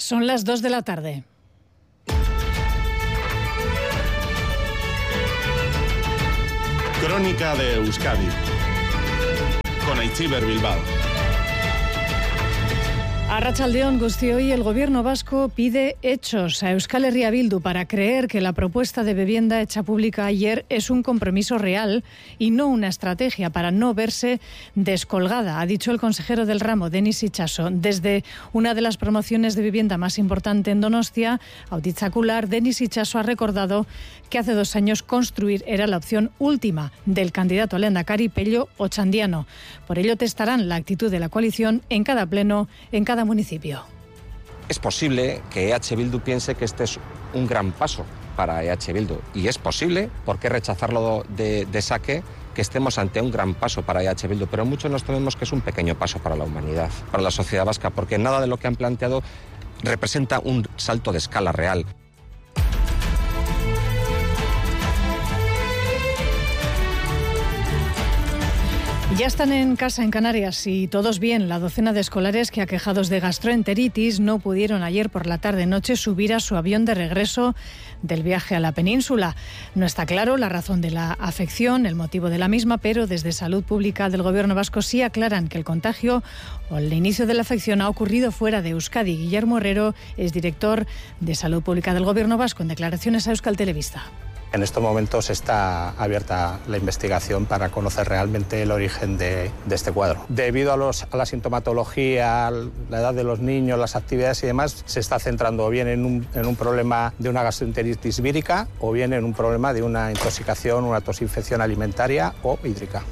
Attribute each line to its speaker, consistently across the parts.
Speaker 1: Son las 2 de la tarde.
Speaker 2: Crónica de Euskadi con Aitziber Bilbao.
Speaker 1: Arratsaldeon guztioi, el gobierno vasco pide hechos a Euskal Herria Bildu para creer que la propuesta de vivienda hecha pública ayer es un compromiso real y no una estrategia para no verse descolgada, ha dicho el consejero del ramo, Denis Itxaso. Desde una de las promociones de vivienda más importante en Donostia, Autitzakular, Denis Itxaso ha recordado que hace 2 años construir era la opción última del candidato a lehendakari Pello Otxandiano. Por ello testarán la actitud de la coalición en cada pleno, en cada municipio.
Speaker 3: Es posible que EH Bildu piense que este es un gran paso para EH Bildu, y es posible, ¿por qué rechazarlo de saque?, que estemos ante un gran paso para EH Bildu, pero muchos nos tememos que es un pequeño paso para la humanidad, para la sociedad vasca, porque nada de lo que han planteado representa un salto de escala real.
Speaker 1: Ya están en casa en Canarias y todos bien. La docena de escolares que, aquejados de gastroenteritis, no pudieron ayer por la tarde-noche subir a su avión de regreso del viaje a la península. No está claro la razón de la afección, el motivo de la misma, pero desde Salud Pública del Gobierno vasco sí aclaran que el contagio o el inicio de la afección ha ocurrido fuera de Euskadi. Guillermo Herrero es director de Salud Pública del Gobierno vasco, en declaraciones a Euskal Telebista.
Speaker 4: En estos momentos está abierta la investigación para conocer realmente el origen de este cuadro. Debido a la sintomatología, la edad de los niños, las actividades y demás, se está centrando o bien en un problema de una gastroenteritis vírica o bien en un problema de una intoxicación, una tosinfección alimentaria o hídrica.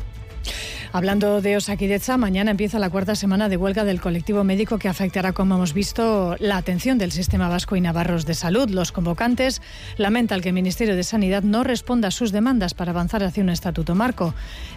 Speaker 1: Hablando de Osakidetza, mañana empieza la 4ª semana de huelga del colectivo médico que afectará, como hemos visto, la atención del sistema vasco y navarros de salud. Los convocantes lamentan que el Ministerio de Sanidad no responda a sus demandas para avanzar hacia un estatuto marco.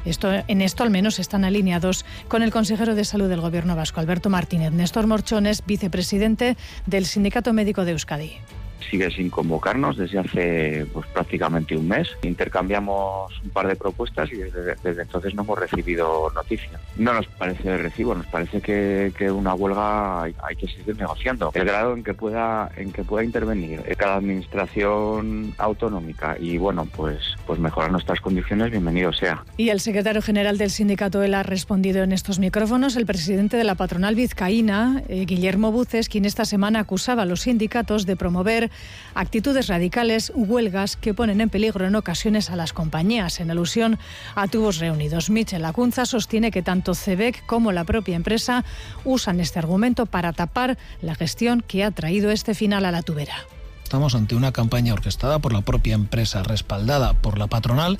Speaker 1: En esto al menos están alineados con el consejero de Salud del Gobierno vasco, Alberto Martínez. Néstor Morchones, vicepresidente del Sindicato Médico de Euskadi.
Speaker 5: Sigue sin convocarnos desde hace prácticamente un mes. Intercambiamos un par de propuestas y desde entonces no hemos recibido noticia. No nos parece de recibo, nos parece que una huelga hay que seguir negociando. El grado en que pueda intervenir cada administración autonómica y pues mejorar nuestras condiciones, bienvenido sea.
Speaker 1: Y el secretario general del sindicato él ha respondido en estos micrófonos. El presidente de la patronal vizcaína, Guillermo Buces, quien esta semana acusaba a los sindicatos de promover actitudes radicales, huelgas que ponen en peligro en ocasiones a las compañías, en alusión a tubos reunidos. Michel Lacunza sostiene que tanto CEBEC como la propia empresa usan este argumento para tapar la gestión que ha traído este final a la tubera.
Speaker 6: Estamos ante una campaña orquestada por la propia empresa, respaldada por la patronal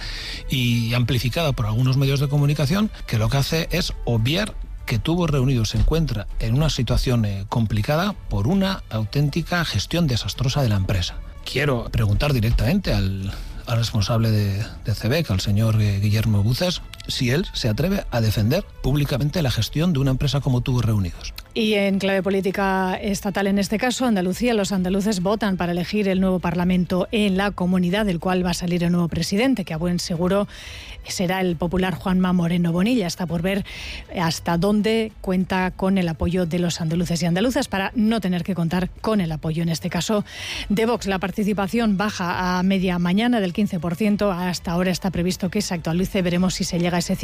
Speaker 6: y amplificada por algunos medios de comunicación, que lo que hace es obviar que Tubos Reunidos se encuentra en una situación complicada por una auténtica gestión desastrosa de la empresa. Quiero preguntar directamente al responsable de CEBEC, al señor Guillermo Buces, si él se atreve a defender públicamente la gestión de una empresa como Tubos Reunidos.
Speaker 1: Y en clave política estatal, en este caso, Andalucía, los andaluces votan para elegir el nuevo Parlamento en la comunidad, del cual va a salir el nuevo presidente, que a buen seguro será el popular Juanma Moreno Bonilla. Está por ver hasta dónde cuenta con el apoyo de los andaluces y andaluzas para no tener que contar con el apoyo, en este caso, de Vox. La participación baja a media mañana del 15%. Hasta ahora está previsto que se actualice. Veremos si se llega a ese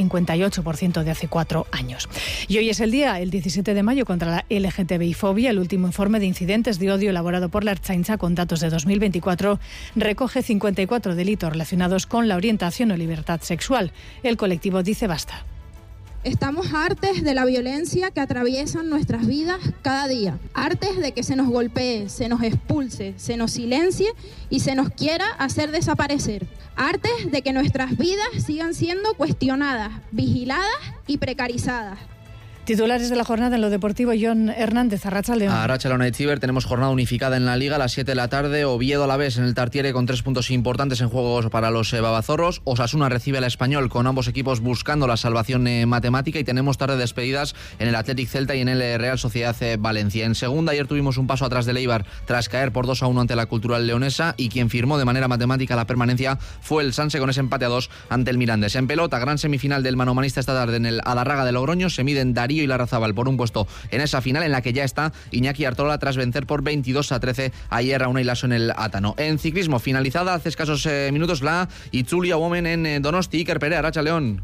Speaker 1: 58% de hace 4 años. Y hoy es el día, el 17 de mayo, contra la LGTBI-fobia. El último informe de incidentes de odio elaborado por la Ertzaintza con datos de 2024 recoge 54 delitos relacionados con la orientación o libertad sexual. El colectivo dice basta.
Speaker 7: Estamos hartes de la violencia que atraviesan nuestras vidas cada día. Hartes de que se nos golpee, se nos expulse, se nos silencie y se nos quiera hacer desaparecer. Hartes de que nuestras vidas sigan siendo cuestionadas, vigiladas y precarizadas.
Speaker 1: Titulares de la jornada en lo deportivo, Jon Hernández, arratsaldeon.
Speaker 8: Arratsaldeon, Aitziber, tenemos jornada unificada en la Liga a las 7 de la tarde. Oviedo Alavés en el Tartiere con 3 puntos importantes en juego para los babazorros. Osasuna recibe al Español con ambos equipos buscando la salvación matemática. Y tenemos tarde despedidas en el Athletic Celta y en el Real Sociedad Valencia. En segunda, ayer tuvimos un paso atrás del Eibar tras caer por 2-1 ante la Cultural Leonesa. Y quien firmó de manera matemática la permanencia fue el Sanse con ese empate a 2 ante el Mirandés. En pelota, gran semifinal del manomanista esta tarde en el Adarraga de Logroño. Se miden Darío Murillo y Larrazábal por un puesto en esa final en la que ya está Iñaki Artola tras vencer por 22-13 ayer a Unai Laso en el Átano. En ciclismo, finalizada hace escasos minutos la Itzulia Women en Donosti. Iker Perea, Arratsaldeon.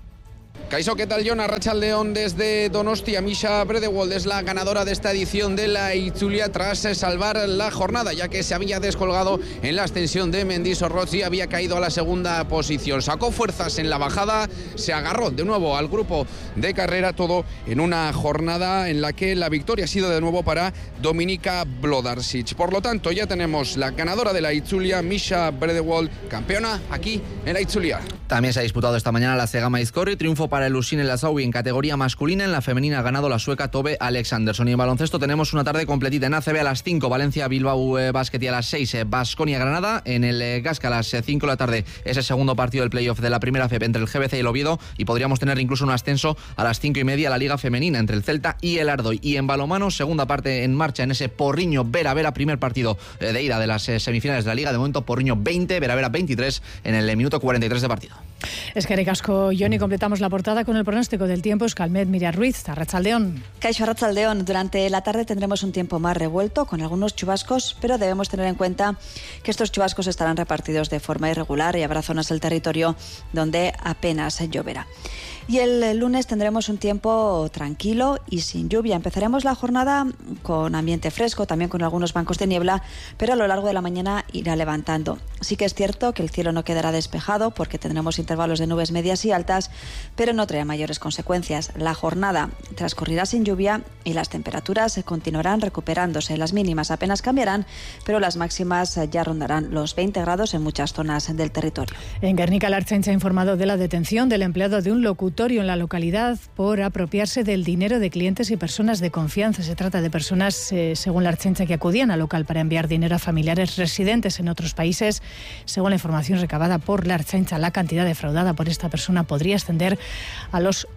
Speaker 9: Kaixo, ¿qué tal, Jon? Arratsaldeon desde Donostia. Misha Bredewold es la ganadora de esta edición de la Itzulia tras salvar la jornada, ya que se había descolgado en la ascensión de Mendizorroz y había caído a la segunda posición. Sacó fuerzas en la bajada, se agarró de nuevo al grupo de carrera, todo en una jornada en la que la victoria ha sido de nuevo para Dominika Blodarsic. Por lo tanto, ya tenemos la ganadora de la Itzulia, Misha Bredewold, campeona aquí en la Itzulia.
Speaker 8: También se ha disputado esta mañana la Zegama Izkorri, triunfo para el Usain Lazaui en categoría masculina. En la femenina ha ganado la sueca Tove Alexandersson. Y en baloncesto tenemos una tarde completita en ACB a las 5, Valencia Bilbao Basket, y a las 6 Baskonia Granada. En el Gasca a las 5 de la tarde ese segundo partido del playoff de la primera FEP entre el GBC y el Oviedo, y podríamos tener incluso un ascenso a las 5:30 la Liga Femenina entre el Celta y el Ardoy. Y en balonmano, segunda parte en marcha en ese Porriño Vera, primer partido de ida de las semifinales de la Liga. De momento Porriño 20, Vera 23 en el minuto 43 de partido.
Speaker 1: Eskerrik asko, Joni. Completamos la portada con el pronóstico del tiempo. Euskalmet, Miriam Ruiz, Arratsaldeon.
Speaker 10: Kaixo, Arratsaldeon. Durante la tarde tendremos un tiempo más revuelto con algunos chubascos, pero debemos tener en cuenta que estos chubascos estarán repartidos de forma irregular y habrá zonas del territorio donde apenas lloverá. Y el lunes tendremos un tiempo tranquilo y sin lluvia. Empezaremos la jornada con ambiente fresco, también con algunos bancos de niebla, pero a lo largo de la mañana irá levantando. Sí que es cierto que el cielo no quedará despejado porque tendremos intervalos de nubes medias y altas, pero no traerá mayores consecuencias. La jornada transcurrirá sin lluvia y las temperaturas continuarán recuperándose. Las mínimas apenas cambiarán, pero las máximas ya rondarán los 20 grados en muchas zonas del territorio.
Speaker 1: En Guernica, la Ertzaintza ha informado de la detención del empleado de un locutorio en la localidad por apropiarse del dinero de clientes y personas de confianza. Se trata de personas, según la Ertzaintza, que acudían al local para enviar dinero a familiares residentes en otros países. Según la información recabada por la Ertzaintza, la cantidad defraudada por esta persona podría ascender a los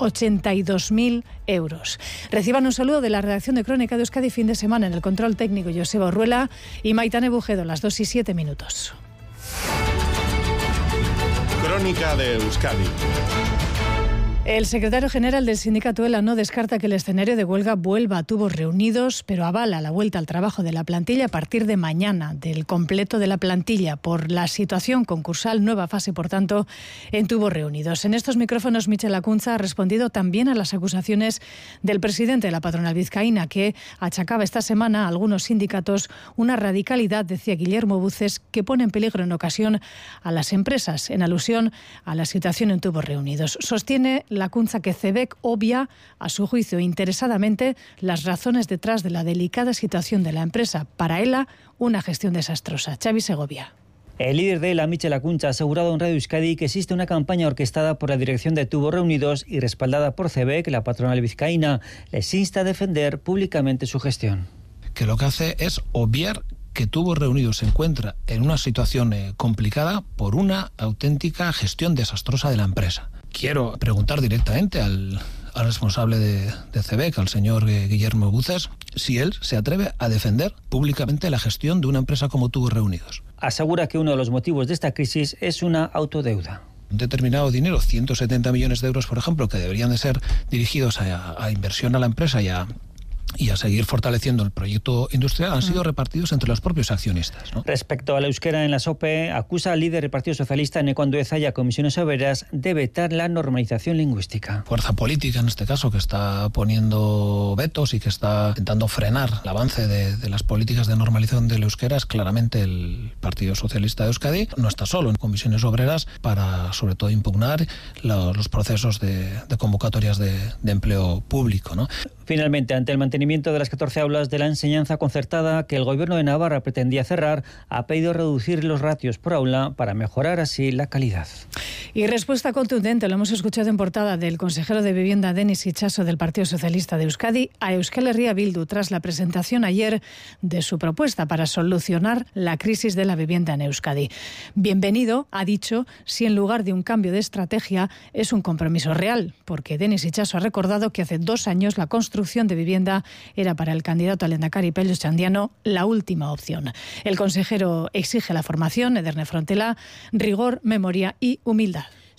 Speaker 1: 82.000 euros. Reciban un saludo de la redacción de Crónica de Euskadi. Fin de semana en el control técnico, Joseba Urruela y Maitane Bujedo, las 2:07.
Speaker 2: Crónica de Euskadi.
Speaker 1: El secretario general del sindicato ELA no descarta que el escenario de huelga vuelva a tubos reunidos, pero avala la vuelta al trabajo de la plantilla a partir de mañana, del completo de la plantilla, por la situación concursal, nueva fase, por tanto, en tubos reunidos. En estos micrófonos, Michel Acuña ha respondido también a las acusaciones del presidente de la patronal vizcaína, que achacaba esta semana a algunos sindicatos una radicalidad, decía Guillermo Buces, que pone en peligro en ocasión a las empresas, en alusión a la situación en tubos reunidos. Sostiene la Cunza que CEBEC obvia, a su juicio interesadamente, las razones detrás de la delicada situación de la empresa. Para ELA, una gestión desastrosa. Xavi Segovia.
Speaker 11: El líder de ELA, Michel Acuña, ha asegurado en Radio Euskadi que existe una campaña orquestada por la dirección de Tubos Reunidos y respaldada por CEBEC, la patronal vizcaína. Les insta a defender públicamente su gestión.
Speaker 6: Que lo que hace es obviar que Tubos Reunidos se encuentra en una situación complicada por una auténtica gestión desastrosa de la empresa. Quiero preguntar directamente al responsable de CEBEC, al señor Guillermo Buces, si él se atreve a defender públicamente la gestión de una empresa como Tubos Reunidos.
Speaker 11: Asegura que uno de los motivos de esta crisis es una autodeuda.
Speaker 6: Un determinado dinero, 170 millones de euros, por ejemplo, que deberían de ser dirigidos a inversión a la empresa y a seguir fortaleciendo el proyecto industrial, han sido repartidos entre los propios accionistas, ¿no?
Speaker 11: Respecto al euskera en la SOPE, acusa al líder del Partido Socialista, Eneko Andueza, y a Comisiones Obreras de vetar la normalización lingüística.
Speaker 6: Fuerza política, en este caso, que está poniendo vetos y que está intentando frenar el avance de las políticas de normalización del euskera, es claramente el Partido Socialista de Euskadi. No está solo en Comisiones Obreras para, sobre todo, impugnar los procesos de convocatorias de empleo público, ¿no?
Speaker 11: Finalmente, ante el mantenimiento de las 14 aulas de la enseñanza concertada que el Gobierno de Navarra pretendía cerrar, ha pedido reducir los ratios por aula para mejorar así la calidad.
Speaker 1: Y respuesta contundente, lo hemos escuchado en portada, del consejero de Vivienda, Denis Itxaso, del Partido Socialista de Euskadi, a Euskal Herria Bildu, tras la presentación ayer de su propuesta para solucionar la crisis de la vivienda en Euskadi. Bienvenido, ha dicho, si en lugar de un cambio de estrategia es un compromiso real, porque Denis Itxaso ha recordado que hace 2 años la construcción de vivienda era para el candidato al lehendakari Pello Txandiano la última opción. El consejero exige la formación, Ederne Frontela, rigor, memoria y humildad.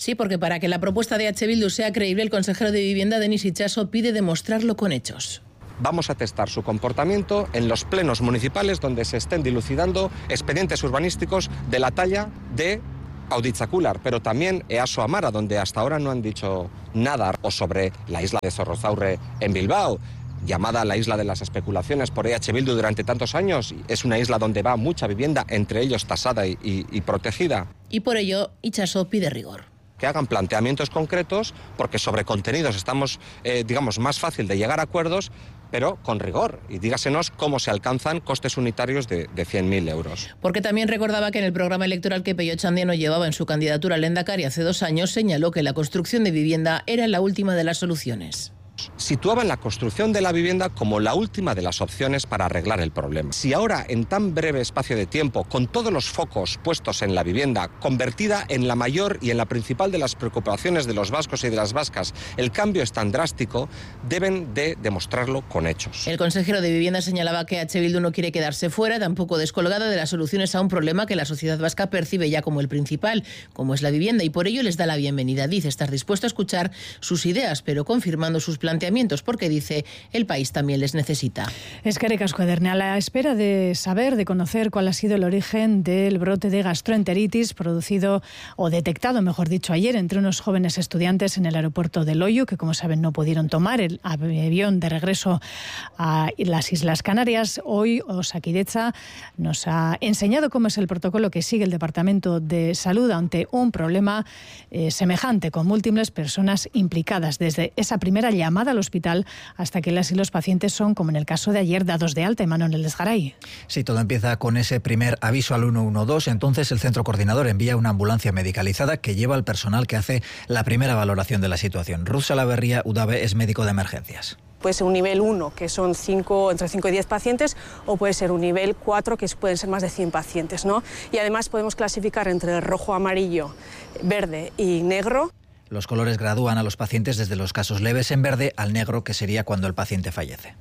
Speaker 12: Sí, porque para que la propuesta de H. Bildu sea creíble, el consejero de Vivienda, Denis Itxaso, pide demostrarlo con hechos.
Speaker 3: Vamos a testar su comportamiento en los plenos municipales donde se estén dilucidando expedientes urbanísticos de la talla de Auditzacular, pero también Easo Amara, donde hasta ahora no han dicho nada, o sobre la isla de Zorrozaurre en Bilbao, llamada la isla de las especulaciones por EH Bildu durante tantos años. Es una isla donde va mucha vivienda, entre ellos tasada y protegida.
Speaker 12: Y por ello, Itxaso pide rigor.
Speaker 3: Que hagan planteamientos concretos, porque sobre contenidos estamos, más fácil de llegar a acuerdos, pero con rigor. Y dígasenos cómo se alcanzan costes unitarios de 100.000 euros.
Speaker 12: Porque también recordaba que en el programa electoral que Peio Chandiano llevaba en su candidatura al Lehendakari hace 2 años, señaló que la construcción de vivienda era la última de las soluciones.
Speaker 3: Situaban la construcción de la vivienda como la última de las opciones para arreglar el problema. Si ahora, en tan breve espacio de tiempo, con todos los focos puestos en la vivienda, convertida en la mayor y en la principal de las preocupaciones de los vascos y de las vascas, el cambio es tan drástico, deben de demostrarlo con hechos.
Speaker 12: El consejero de Vivienda señalaba que H. Bildu no quiere quedarse fuera, tampoco descolgada de las soluciones a un problema que la sociedad vasca percibe ya como el principal, como es la vivienda, y por ello les da la bienvenida. Dice estar dispuesto a escuchar sus ideas, pero confirmando sus planteamientos, porque dice el país también les necesita.
Speaker 1: Eskerrik asko, Ederne. A la espera de conocer cuál ha sido el origen del brote de gastroenteritis producido o detectado, mejor dicho, ayer entre unos jóvenes estudiantes en el aeropuerto de Loiu, que como saben no pudieron tomar el avión de regreso a las Islas Canarias. Hoy Osakidetza nos ha enseñado cómo es el protocolo que sigue el Departamento de Salud ante un problema semejante, con múltiples personas implicadas, desde esa primera llamada al hospital hasta que las y los pacientes son, como en el caso de ayer, dados de alta. Manuel Lesgaray.
Speaker 13: Sí, todo empieza con ese primer aviso al 112. Entonces el centro coordinador envía una ambulancia medicalizada que lleva al personal que hace la primera valoración de la situación. Ruth Salaverría Udave es médico de emergencias.
Speaker 14: Puede ser un nivel 1, que son entre 5 y 10 pacientes, o puede ser un nivel 4, que pueden ser más de 100 pacientes, ¿no? Y además podemos clasificar entre rojo, amarillo, verde y negro.
Speaker 13: Los colores gradúan a los pacientes desde los casos leves en verde al negro, que sería cuando el paciente fallece.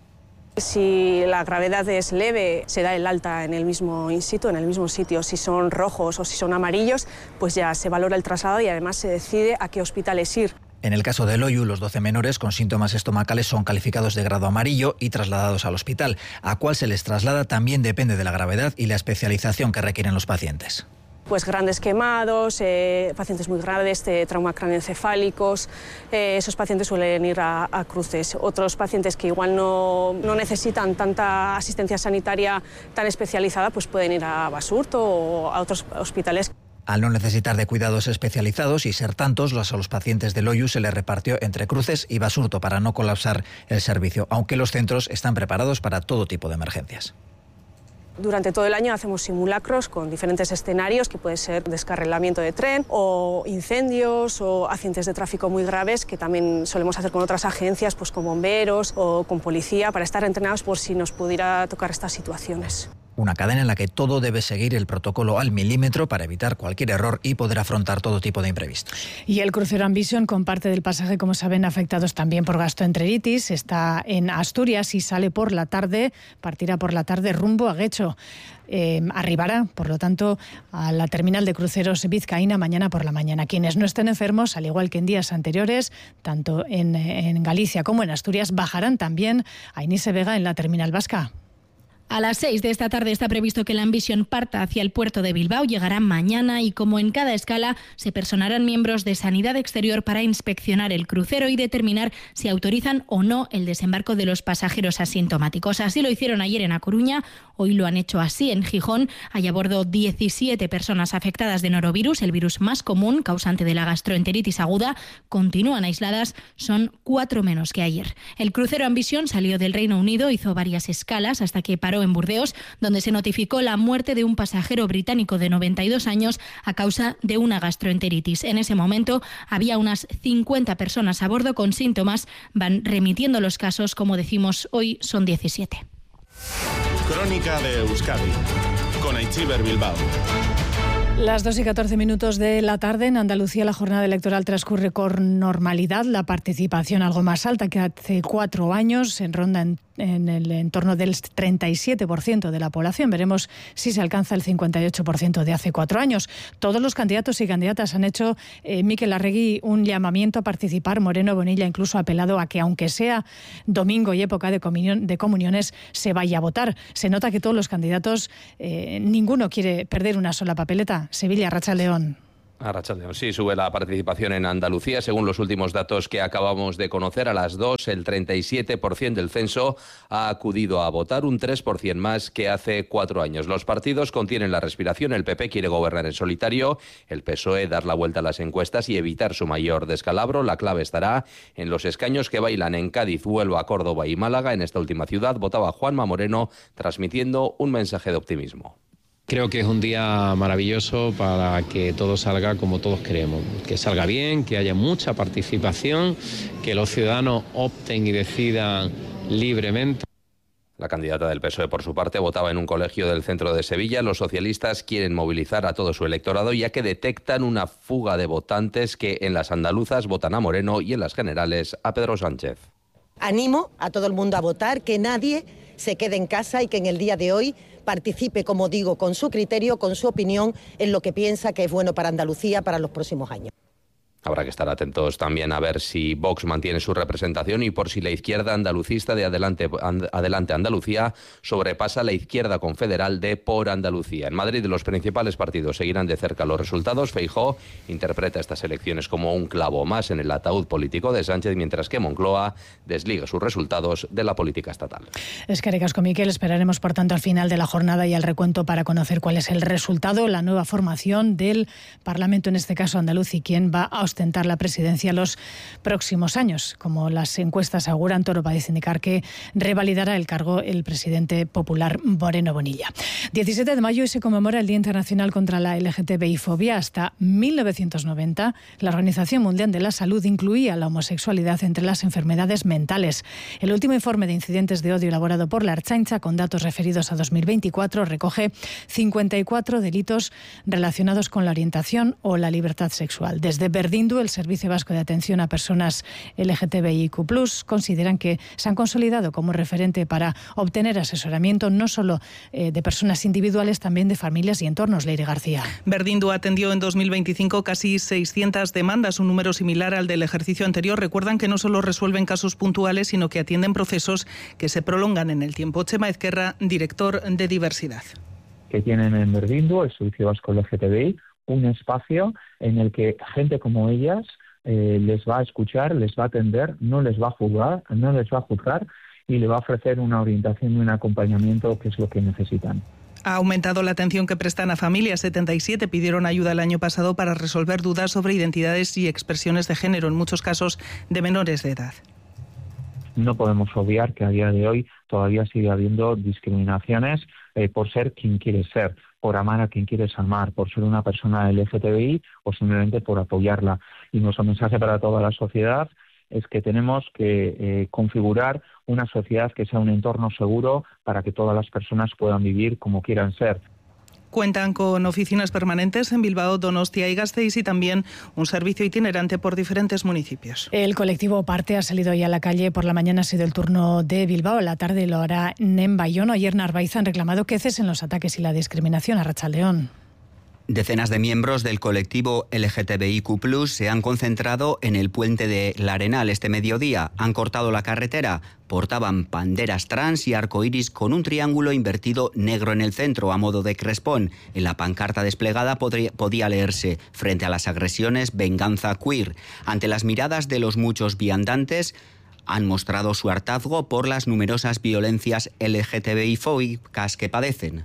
Speaker 14: Si la gravedad es leve, se da el alta en el mismo in situ, en el mismo sitio. Si son rojos o si son amarillos, pues ya se valora el traslado y además se decide a qué hospitales ir.
Speaker 13: En el caso de Loiu, los 12 menores con síntomas estomacales son calificados de grado amarillo y trasladados al hospital. A cuál se les traslada también depende de la gravedad y la especialización que requieren los pacientes.
Speaker 14: Pues grandes quemados, pacientes muy graves, trauma craneoencefálicos, esos pacientes suelen ir a cruces. Otros pacientes que igual no necesitan tanta asistencia sanitaria tan especializada, pues pueden ir a Basurto o a otros hospitales.
Speaker 13: Al no necesitar de cuidados especializados y ser tantos, a los pacientes de Loiu se les repartió entre Cruces y Basurto para no colapsar el servicio, aunque los centros están preparados para todo tipo de emergencias.
Speaker 14: Durante todo el año hacemos simulacros con diferentes escenarios, que puede ser descarrilamiento de tren o incendios o accidentes de tráfico muy graves, que también solemos hacer con otras agencias, pues con bomberos o con policía, para estar entrenados por si nos pudiera tocar estas situaciones.
Speaker 13: Una cadena en la que todo debe seguir el protocolo al milímetro para evitar cualquier error y poder afrontar todo tipo de imprevistos.
Speaker 1: Y el crucero Ambition, con parte del pasaje, como saben, afectados también por gastroenteritis, está en Asturias y sale por la tarde, partirá por la tarde rumbo a Guecho. Arribará, por lo tanto, a la terminal de cruceros vizcaína mañana por la mañana. Quienes no estén enfermos, al igual que en días anteriores, tanto en Galicia como en Asturias, bajarán también a Inise Vega en la terminal vasca.
Speaker 15: A las 6 de esta tarde está previsto que la Ambition parta hacia el puerto de Bilbao. Llegará mañana y, como en cada escala, se personarán miembros de Sanidad Exterior para inspeccionar el crucero y determinar si autorizan o no el desembarco de los pasajeros asintomáticos. Así lo hicieron ayer en A Coruña, hoy lo han hecho así en Gijón. Hay a bordo 17 personas afectadas de norovirus, el virus más común, causante de la gastroenteritis aguda. Continúan aisladas, son 4 menos que ayer. El crucero Ambition salió del Reino Unido, hizo varias escalas hasta que paró en Burdeos, donde se notificó la muerte de un pasajero británico de 92 años a causa de una gastroenteritis. En ese momento había unas 50 personas a bordo con síntomas. Van remitiendo los casos, como decimos, hoy son 17.
Speaker 2: Crónica de Euskadi, con Aitziber Bilbao.
Speaker 1: Las 2:14 de la tarde en Andalucía, la jornada electoral transcurre con normalidad. La participación algo más alta que hace 4 años, ronda en el entorno del 37% de la población. Veremos si se alcanza el 58% de hace 4 años. Todos los candidatos y candidatas han hecho, Mikel Arregui, un llamamiento a participar. Moreno Bonilla incluso ha apelado a que, aunque sea domingo y época de comuniones, se vaya a votar. Se nota que todos los candidatos, ninguno quiere perder una sola papeleta. Sevilla, Arratsaldeon.
Speaker 16: Arratsaldeon, sí, sube la participación en Andalucía. Según los últimos datos que acabamos de conocer, a las 2, el 37% del censo ha acudido a votar, un 3% más que hace 4 años. Los partidos contienen la respiración. El PP quiere gobernar en solitario, el PSOE dar la vuelta a las encuestas y evitar su mayor descalabro. La clave estará en los escaños que bailan en Cádiz, Huelva, Córdoba y Málaga. En esta última ciudad votaba Juanma Moreno, transmitiendo un mensaje de optimismo.
Speaker 17: Creo que es un día maravilloso para que todo salga como todos queremos, que salga bien, que haya mucha participación, que los ciudadanos opten y decidan libremente.
Speaker 16: La candidata del PSOE, por su parte, votaba en un colegio del centro de Sevilla. Los socialistas quieren movilizar a todo su electorado, ya que detectan una fuga de votantes que en las andaluzas votan a Moreno y en las generales a Pedro Sánchez.
Speaker 18: Animo a todo el mundo a votar, que nadie se quede en casa y que en el día de hoy participe, como digo, con su criterio, con su opinión, en lo que piensa que es bueno para Andalucía para los próximos años.
Speaker 16: Habrá que estar atentos también a ver si Vox mantiene su representación y por si la izquierda andalucista de Adelante Andalucía sobrepasa la izquierda confederal de Por Andalucía. En Madrid, los principales partidos seguirán de cerca los resultados. Feijóo interpreta estas elecciones como un clavo más en el ataúd político de Sánchez, mientras que Moncloa desliga sus resultados de la política estatal.
Speaker 1: Eskerrik asko, Mikel. Esperaremos, por tanto, al final de la jornada y al recuento para conocer cuál es el resultado, la nueva formación del Parlamento, en este caso andaluz, y quién va a ostentar la presidencia los próximos años. Como las encuestas auguran, todo parece indicar que revalidará el cargo el presidente popular Moreno Bonilla. 17 de mayo y se conmemora el Día Internacional contra la LGTBI-fobia. Hasta 1990, la Organización Mundial de la Salud incluía la homosexualidad entre las enfermedades mentales. El último informe de incidentes de odio elaborado por la Ertzaintza, con datos referidos a 2024, recoge 54 delitos relacionados con la orientación o la libertad sexual. Desde Berdindu, el Servicio Vasco de Atención a Personas LGTBIQ+, consideran que se han consolidado como referente para obtener asesoramiento no solo de personas individuales, también de familias y entornos. Leire García.
Speaker 19: Berdindu atendió en 2025 casi 600 demandas, un número similar al del ejercicio anterior. Recuerdan que no solo resuelven casos puntuales, sino que atienden procesos que se prolongan en el tiempo. Chema Ezquerra, director de Diversidad.
Speaker 20: Que tienen en Berdindu, el Servicio Vasco LGTBI, un espacio en el que gente como ellas les va a escuchar, les va a atender, no les va a juzgar y le va a ofrecer una orientación y un acompañamiento que es lo que necesitan.
Speaker 19: Ha aumentado la atención que prestan a familias. 77 pidieron ayuda el año pasado para resolver dudas sobre identidades y expresiones de género, en muchos casos de menores de edad.
Speaker 20: No podemos obviar que a día de hoy todavía sigue habiendo discriminaciones por ser quien quieres ser, por amar a quien quieres amar, por ser una persona LGTBI o simplemente por apoyarla. Y nuestro mensaje para toda la sociedad es que tenemos que configurar una sociedad que sea un entorno seguro para que todas las personas puedan vivir como quieran ser.
Speaker 19: Cuentan con oficinas permanentes en Bilbao, Donostia y Gasteiz y también un servicio itinerante por diferentes municipios.
Speaker 1: El colectivo Parte ha salido ya a la calle. Por la mañana ha sido el turno de Bilbao, a la tarde lo hará en Bayona. Ayer en Arbaiz han reclamado que cesen los ataques y la discriminación. Arratsaldeon.
Speaker 21: Decenas de miembros del colectivo LGTBIQ+ se han concentrado en el puente de La Arenal este mediodía. Han cortado la carretera, portaban banderas trans y arcoíris con un triángulo invertido negro en el centro a modo de crespón. En la pancarta desplegada podía leerse: frente a las agresiones, venganza queer. Ante las miradas de los muchos viandantes, han mostrado su hartazgo por las numerosas violencias LGTBI-fóbicas que padecen.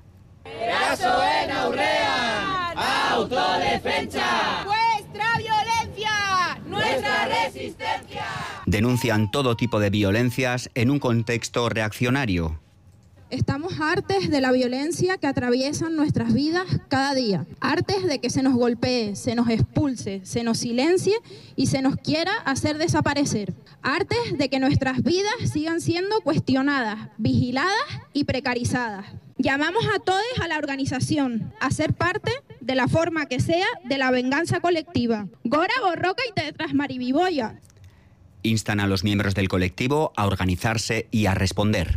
Speaker 22: Autodefensa. Nuestra violencia, nuestra resistencia.
Speaker 21: Denuncian todo tipo de violencias en un contexto reaccionario.
Speaker 7: Estamos hartes de la violencia que atraviesan nuestras vidas cada día. Hartes de que se nos golpee, se nos expulse, se nos silencie y se nos quiera hacer desaparecer. Hartes de que nuestras vidas sigan siendo cuestionadas, vigiladas y precarizadas. Llamamos a todos a la organización, a ser parte de la forma que sea de la venganza colectiva. Gora, Borroca y Tetras Maribiboya.
Speaker 21: Instan a los miembros del colectivo a organizarse y a responder.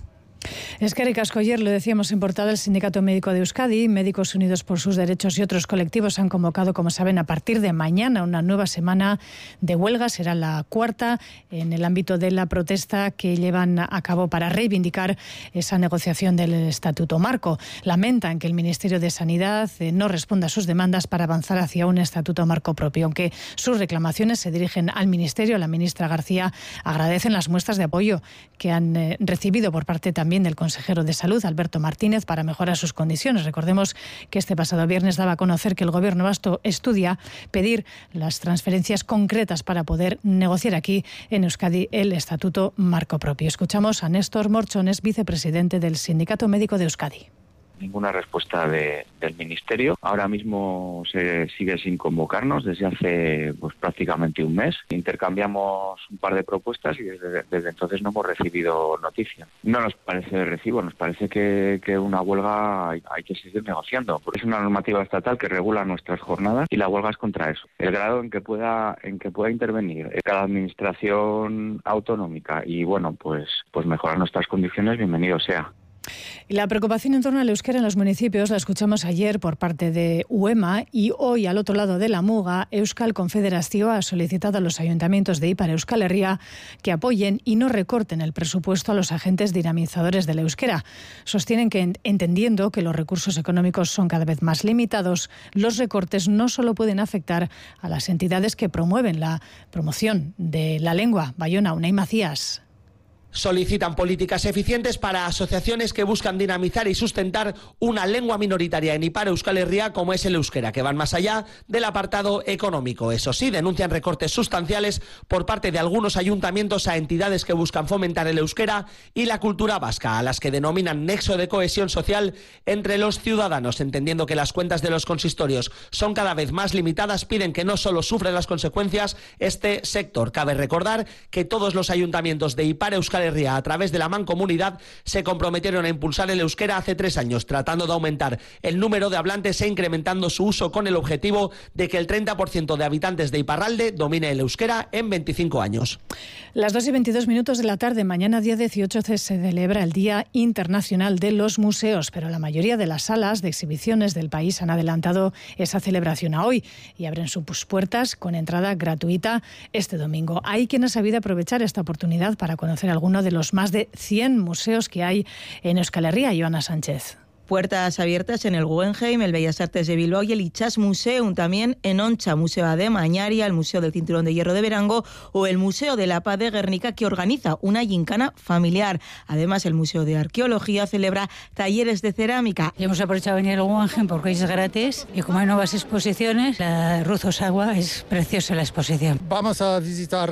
Speaker 1: Eskerrik asko. Ayer lo decíamos en portada, el Sindicato Médico de Euskadi, Médicos Unidos por sus Derechos y otros colectivos han convocado, como saben, a partir de mañana una nueva semana de huelga. Será la cuarta en el ámbito de la protesta que llevan a cabo para reivindicar esa negociación del Estatuto Marco. Lamentan que el Ministerio de Sanidad no responda a sus demandas para avanzar hacia un Estatuto Marco propio. Aunque sus reclamaciones se dirigen al Ministerio, la ministra García agradecen las muestras de apoyo que han recibido por parte también del consejero de Salud, Alberto Martínez, para mejorar sus condiciones. Recordemos que este pasado viernes daba a conocer que el Gobierno vasco estudia pedir las transferencias concretas para poder negociar aquí en Euskadi el Estatuto Marco propio. Escuchamos a Néstor Morchones, vicepresidente del Sindicato Médico de Euskadi.
Speaker 4: Ninguna respuesta del Ministerio. Ahora mismo se sigue sin convocarnos desde hace prácticamente un mes. Intercambiamos un par de propuestas y desde entonces no hemos recibido noticia. No nos parece de recibo, nos parece que una huelga hay que seguir negociando. Porque es una normativa estatal que regula nuestras jornadas y la huelga es contra eso. El grado en que pueda intervenir cada administración autonómica y pues mejorar nuestras condiciones, bienvenido sea.
Speaker 1: La preocupación en torno al euskera en los municipios la escuchamos ayer por parte de UEMA y hoy, al otro lado de la muga, Euskal Confederazio ha solicitado a los ayuntamientos de Ipar Euskal Herria que apoyen y no recorten el presupuesto a los agentes dinamizadores del euskera. Sostienen que, entendiendo que los recursos económicos son cada vez más limitados, los recortes no solo pueden afectar a las entidades que promueven la promoción de la lengua. Bayona, Unai Macías.
Speaker 5: Solicitan políticas eficientes para asociaciones que buscan dinamizar y sustentar una lengua minoritaria en Ipar Euskal Herria como es el euskera, que van más allá del apartado económico. Eso sí, denuncian recortes sustanciales por parte de algunos ayuntamientos a entidades que buscan fomentar el euskera y la cultura vasca, a las que denominan nexo de cohesión social entre los ciudadanos. Entendiendo que las cuentas de los consistorios son cada vez más limitadas, piden que no solo sufre las consecuencias este sector. Cabe recordar que todos los ayuntamientos de Ipar Euskal Herria, a través de la Mancomunidad, se comprometieron a impulsar el euskera hace 3 años, tratando de aumentar el número de hablantes e incrementando su uso con el objetivo de que el 30% de habitantes de Iparralde domine el euskera en 25 años.
Speaker 1: Las 2:22 de la tarde, mañana día 18 se celebra el Día Internacional de los Museos, pero la mayoría de las salas de exhibiciones del país han adelantado esa celebración a hoy y abren sus puertas con entrada gratuita este domingo. Hay quien ha sabido aprovechar esta oportunidad para conocer alguno de los más de 100 museos que hay en Euskal Herria. Joana Sánchez.
Speaker 23: Puertas abiertas en el Guggenheim, el Bellas Artes de Bilbao y el Itxas Museum, también en Oncha, Museo de Mañaria, el Museo del Cinturón de Hierro de Berango o el Museo de la Paz de Guernica, que organiza una gincana familiar. Además, el Museo de Arqueología celebra talleres de cerámica.
Speaker 24: Hemos aprovechado venir al Guggenheim porque es gratis y como hay nuevas exposiciones, la Ruzosagua es preciosa la exposición.
Speaker 25: Vamos a visitar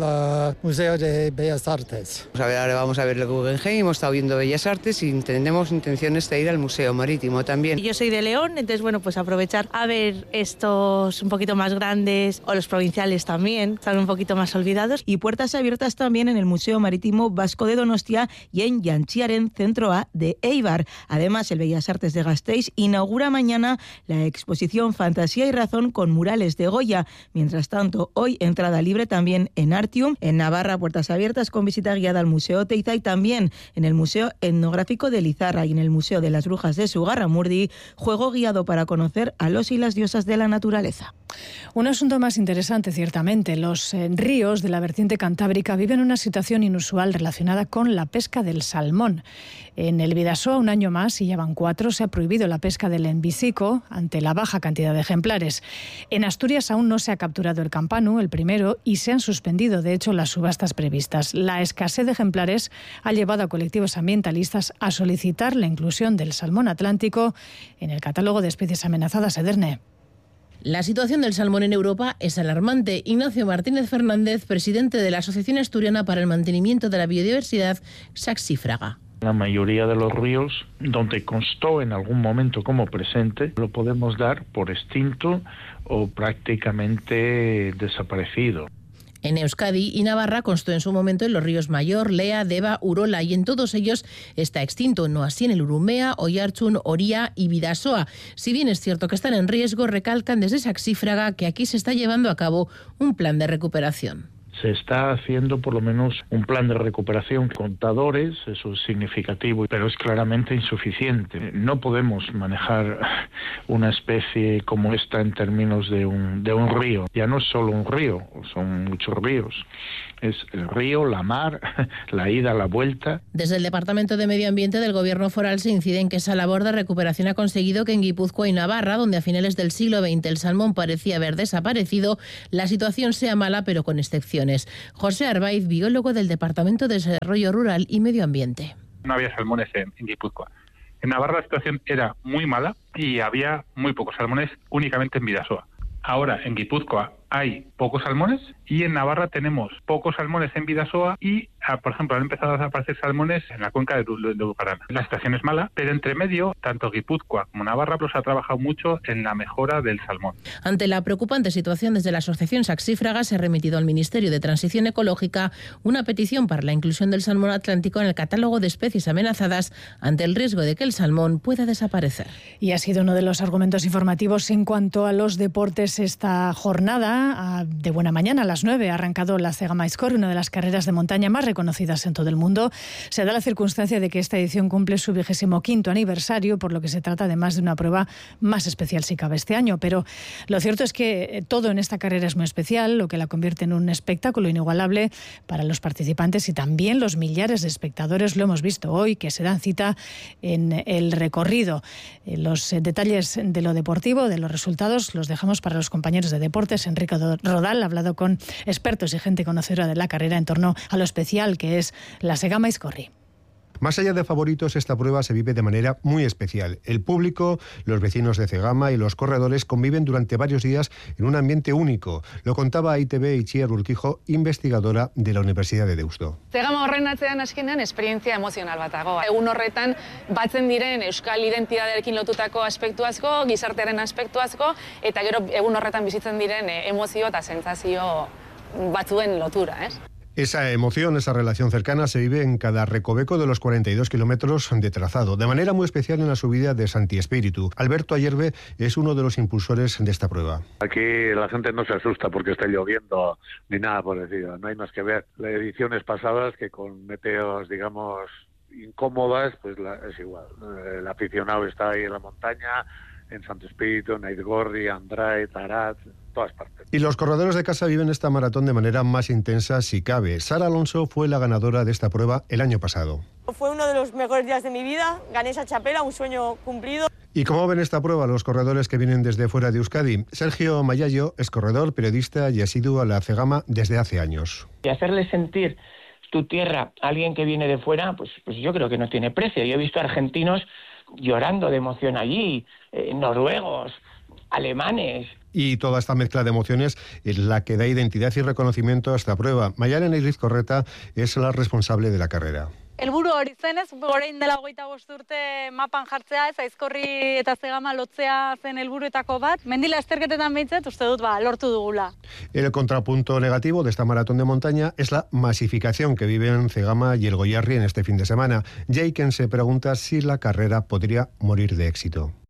Speaker 25: al Museo de Bellas Artes.
Speaker 26: Ahora vamos a ver el Guggenheim, hemos estado viendo Bellas Artes y tenemos intenciones de ir al Museo Marítimo también.
Speaker 27: Yo soy de León, entonces pues aprovechar a ver estos un poquito más grandes o los provinciales también, están un poquito más olvidados.
Speaker 23: Y puertas abiertas también en el Museo Marítimo Vasco de Donostia y en Yantziaren, Centro A de Eibar. Además, el Bellas Artes de Gasteiz inaugura mañana la exposición Fantasía y Razón con murales de Goya. Mientras tanto, hoy entrada libre también en Artium, en Navarra, puertas abiertas con visita guiada al Museo Teiza y también en el Museo Etnográfico de Lizarra y en el Museo de las Brujas de Sugarramurdi, juego guiado para conocer a los y las diosas de la naturaleza.
Speaker 1: Un asunto más interesante, ciertamente. Los ríos de la vertiente cantábrica viven una situación inusual relacionada con la pesca del salmón. En el Bidasoa, un año más, y ya van 4, se ha prohibido la pesca del envicico ante la baja cantidad de ejemplares. En Asturias aún no se ha capturado el campanu, el primero, y se han suspendido, de hecho, las subastas previstas. La escasez de ejemplares ha llevado a colectivos ambientalistas a solicitar la inclusión del salmón atlántico en el catálogo de especies amenazadas. Ederne.
Speaker 12: La situación del salmón en Europa es alarmante. Ignacio Martínez Fernández, presidente de la Asociación Asturiana para el Mantenimiento de la Biodiversidad, Saxifraga.
Speaker 28: La mayoría de los ríos, donde constó en algún momento como presente, lo podemos dar por extinto o prácticamente desaparecido.
Speaker 12: En Euskadi y Navarra constó en su momento en los ríos Mayor, Lea, Deva, Urola y en todos ellos está extinto, no así en el Urumea, Oiartzun, Oria y Bidasoa. Si bien es cierto que están en riesgo, recalcan desde Saxifraga que aquí se está llevando a cabo un plan de recuperación.
Speaker 28: Se está haciendo por lo menos un plan de recuperación, contadores, eso es significativo, pero es claramente insuficiente. No podemos manejar una especie como esta en términos de un río. Ya no es solo un río, son muchos ríos. Es el río, la mar, la ida, la vuelta.
Speaker 12: Desde el Departamento de Medio Ambiente del Gobierno foral se incide en que esa labor de recuperación ha conseguido que en Guipúzcoa y Navarra, donde a finales del siglo XX el salmón parecía haber desaparecido, la situación sea mala pero con excepciones. José Arbaiz, biólogo del Departamento de Desarrollo Rural y Medio Ambiente.
Speaker 3: No había salmones en Guipúzcoa. En Navarra la situación era muy mala y había muy pocos salmones únicamente en Bidasoa. Ahora en Guipúzcoa hay pocos salmones y en Navarra tenemos pocos salmones en Bidasoa y, por ejemplo, han empezado a aparecer salmones en la cuenca de Bucarana. La situación es mala, pero entre medio, tanto Guipúzcoa como Navarra pues ha trabajado mucho en la mejora del salmón.
Speaker 12: Ante la preocupante situación, desde la Asociación Saxífraga se ha remitido al Ministerio de Transición Ecológica una petición para la inclusión del salmón atlántico en el catálogo de especies amenazadas ante el riesgo de que el salmón pueda desaparecer.
Speaker 1: Y ha sido uno de los argumentos informativos en cuanto a los deportes esta jornada. De buena mañana, a las 9, ha arrancado la Cegama Ice Corri, una de las carreras de montaña más reconocidas en todo el mundo. Se da la circunstancia de que esta edición cumple su 25º aniversario, por lo que se trata además de una prueba más especial si cabe este año. Pero lo cierto es que todo en esta carrera es muy especial, lo que la convierte en un espectáculo inigualable para los participantes y también los millares de espectadores, lo hemos visto hoy, que se dan cita en el recorrido. Los detalles de lo deportivo, de los resultados, los dejamos para los compañeros de deportes. Enrique Rodal ha hablado con expertos y gente conocedora de la carrera en torno a lo especial que es la Cegama Ice Corri.
Speaker 6: Más allá de favoritos, esta prueba se vive de manera muy especial. El público, los vecinos de Cegama y los corredores conviven durante varios días en un ambiente único. Lo contaba a ITV Itziar Urquijo, investigadora de la Universidad de Deusto.
Speaker 8: Cegama horren atzean azkenean esperientzia emozional bat dago. Egun horretan batzen diren euskal identitatearekin lotutako aspektu asko, gizartearen aspektu asko, eta gero egun horretan bizitzen diren emozio eta sentsazio batzuen lotura,
Speaker 6: Esa emoción, esa relación cercana se vive en cada recoveco de los 42 kilómetros de trazado, de manera muy especial en la subida de Santi Espíritu. Alberto Ayerbe es uno de los impulsores de esta prueba.
Speaker 9: Aquí la gente no se asusta porque esté lloviendo ni nada por decirlo, no hay más que ver. Las ediciones pasadas que con meteos, digamos, incómodas, pues es igual. El aficionado está ahí en la montaña, en Santo Espíritu, en Aizgorri, Andrai, Tarat, todas partes.
Speaker 6: Y los corredores de casa viven esta maratón de manera más intensa si cabe. Sara Alonso fue la ganadora de esta prueba el año pasado.
Speaker 10: Fue uno de los mejores días de mi vida, gané esa chapela, un sueño cumplido.
Speaker 6: ¿Y cómo ven esta prueba los corredores que vienen desde fuera de Euskadi? Sergio Mayallo es corredor, periodista y asiduo a la Cegama desde hace años.
Speaker 11: Y hacerle sentir tu tierra a alguien que viene de fuera, pues yo creo que no tiene precio. Yo he visto argentinos llorando de emoción allí, noruegos, alemanes.
Speaker 6: Y toda esta mezcla de emociones es la que da identidad y reconocimiento a esta prueba. Mayalen Irizkorreta es la responsable de la carrera.
Speaker 13: Helburu hori zenez, orain dela 25 urte mapan jartzea, ez Aizkorri eta Cegama lotzea zen helburuetako bat. Mendila azterketetan behintzat uste dut lortu dugula.
Speaker 6: El contrapunto negativo de esta maratón de montaña es la masificación que viven Cegama y el Goierri en este fin de semana. Jaiken se pregunta si la carrera podría morir de éxito.